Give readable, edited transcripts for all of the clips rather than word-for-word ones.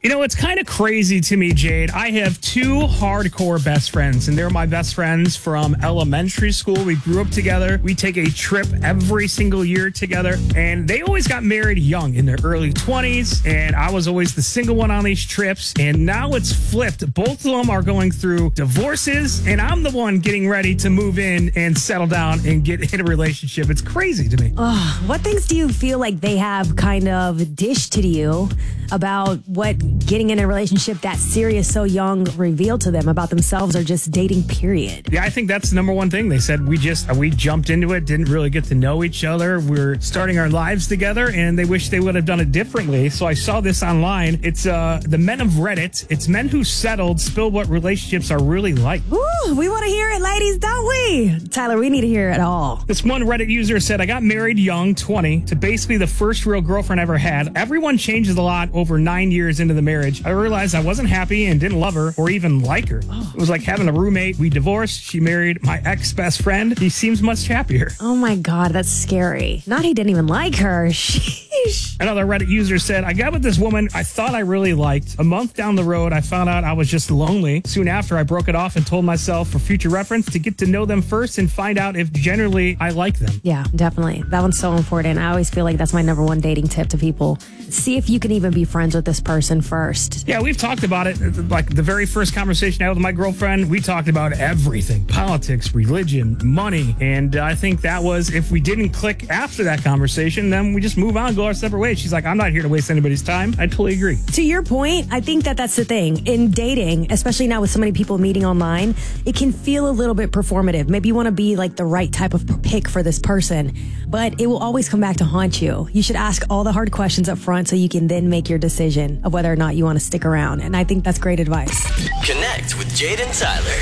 You know, it's kind of crazy to me, Jade. I have two hardcore best friends, and they're my best friends from elementary school. We grew up together. We take a trip every single year together, and they always got married young in their early 20s, and I was always the single one on these trips, and now it's flipped. Both of them are going through divorces, and I'm the one getting ready to move in and settle down and get in a relationship. It's crazy to me. What things do you feel like they have kind of dished to you about what getting in a relationship that serious so young revealed to them about themselves or just dating, period? Yeah, I think that's the number one thing. They said we jumped into it, didn't really get to know each other. We're starting our lives together, and they wish they would have done it differently. So I saw this online. It's the men of Reddit. It's men who settled spill what relationships are really like. Ooh, we want to hear it, ladies, don't we? Tyler, we need to hear it all. This one Reddit user said, I got married young, 20, to basically the first real girlfriend I ever had. Everyone changes a lot over 9 years into the marriage. I realized I wasn't happy and didn't love her or even like her. It was like having a roommate. We divorced. She married my ex-best friend. He seems much happier. Oh my God, that's scary. Not he didn't even like her. Sheesh. Another Reddit user said, I got with this woman I thought I really liked. A month down the road, I found out I was just lonely. Soon after, I broke it off and told myself for future reference to get to know them first and find out if generally I like them. Yeah, definitely. That one's so important. I always feel like that's my number one dating tip to people. See if you can even be friends with this person first. Yeah, we've talked about it. Like the very first conversation I had with my girlfriend, we talked about everything. Politics, religion, money. And I think that was, if we didn't click after that conversation, then we just move on, go our separate ways. She's like, I'm not here to waste anybody's time. I totally agree. To your point, I think that that's the thing. In dating, especially now with so many people meeting online, it can feel a little bit performative. Maybe you want to be like the right type of pick for this person, but it will always come back to haunt you. You should ask all the hard questions up front so you can then make your decision of whether or not you want to stick around. And I think that's great advice. Connect with Jade and Tyler.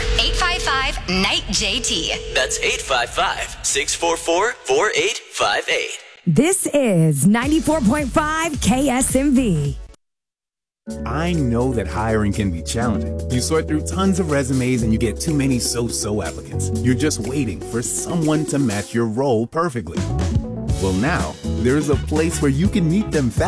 855-NIGHT-JT. That's 855-644-4858. This is 94.5 KSMV. I know that hiring can be challenging. You sort through tons of resumes and you get too many so-so applicants. You're just waiting for someone to match your role perfectly. Well, now, there's a place where you can meet them fast.